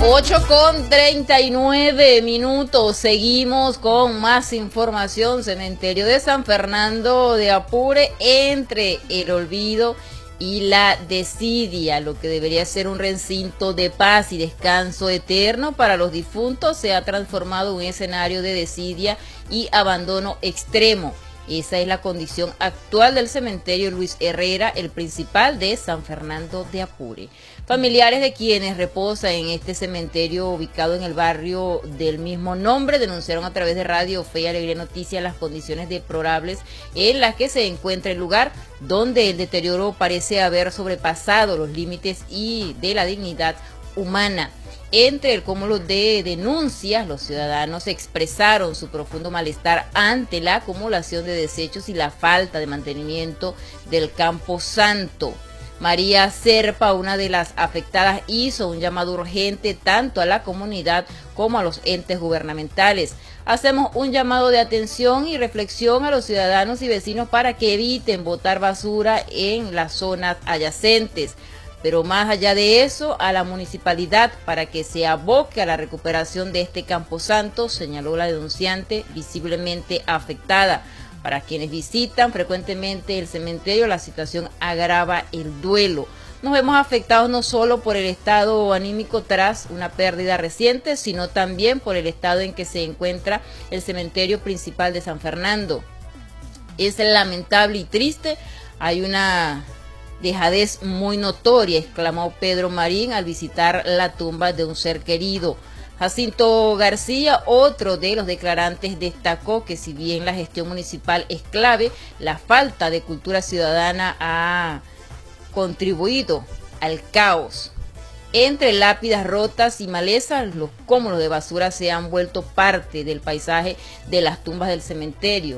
8:39. Seguimos con más información. Cementerio de San Fernando de Apure, entre el olvido y la desidia. Lo que debería ser un recinto de paz y descanso eterno para los difuntos se ha transformado en un escenario de desidia y abandono extremo. Esa es la condición actual del cementerio Luis Herrera, el principal de San Fernando de Apure. Familiares de quienes reposan en este cementerio ubicado en el barrio del mismo nombre denunciaron a través de Radio Fe y Alegría Noticias las condiciones deplorables en las que se encuentra el lugar, donde el deterioro parece haber sobrepasado los límites y de la dignidad humana. Entre el cúmulo de denuncias, los ciudadanos expresaron su profundo malestar ante la acumulación de desechos y la falta de mantenimiento del Campo Santo. María Serpa, una de las afectadas, hizo un llamado urgente tanto a la comunidad como a los entes gubernamentales. Hacemos un llamado de atención y reflexión a los ciudadanos y vecinos para que eviten botar basura en las zonas adyacentes. Pero más allá de eso, a la municipalidad para que se aboque a la recuperación de este camposanto, señaló la denunciante visiblemente afectada. Para quienes visitan frecuentemente el cementerio, la situación agrava el duelo. Nos vemos afectados no solo por el estado anímico tras una pérdida reciente, sino también por el estado en que se encuentra el cementerio principal de San Fernando. Es lamentable y triste. Hay una dejadez muy notoria, exclamó Pedro Marín al visitar la tumba de un ser querido. Jacinto García, otro de los declarantes, destacó que si bien la gestión municipal es clave, la falta de cultura ciudadana ha contribuido al caos. Entre lápidas rotas y malezas, los cúmulos de basura se han vuelto parte del paisaje de las tumbas del cementerio,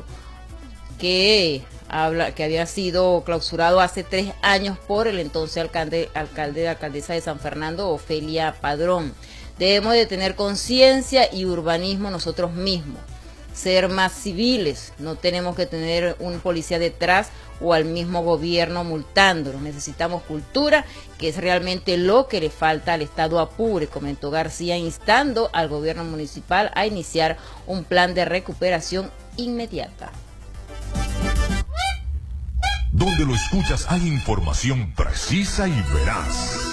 que había sido clausurado hace 3 años por el entonces alcalde y alcaldesa de San Fernando, Ofelia Padrón. Debemos de tener conciencia y urbanismo nosotros mismos, ser más civiles. No tenemos que tener un policía detrás o al mismo gobierno multándonos. Necesitamos cultura, que es realmente lo que le falta al estado Apure, comentó García, instando al gobierno municipal a iniciar un plan de recuperación inmediata. Donde lo escuchas hay información precisa y veraz.